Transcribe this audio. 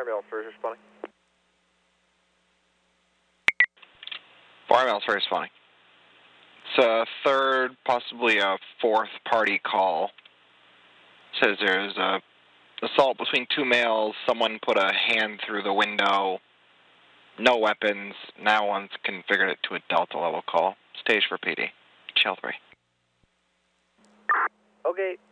male first responding. Fire male's first responding. It's a third, possibly a fourth party call. Says there's a assault between two males. Someone put a hand through the window. No weapons. Now one's configured it to a Delta level call. Stage for PD. Shell 3. Okay,